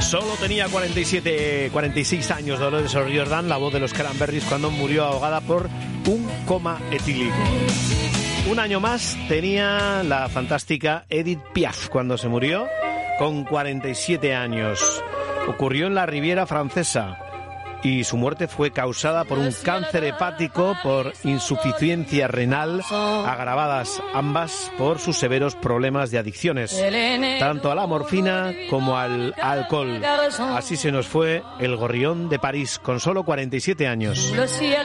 Solo tenía 46 años Dolores O'Riordan, la voz de los Cranberries, cuando murió ahogada por un coma etílico. Un año más tenía la fantástica Edith Piaf cuando se murió, con 47 años. Ocurrió en la Riviera Francesa y su muerte fue causada por un cáncer hepático por insuficiencia renal, agravadas ambas por sus severos problemas de adicciones, tanto a la morfina como al alcohol. Así se nos fue el gorrión de París, con solo 47 años.